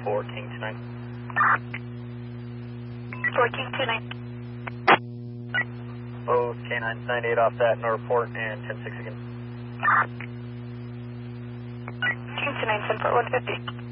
for King 29. 4 King 29. Both K9s 98 off that, no report, and 10-6 again. King 29, 10 for 150.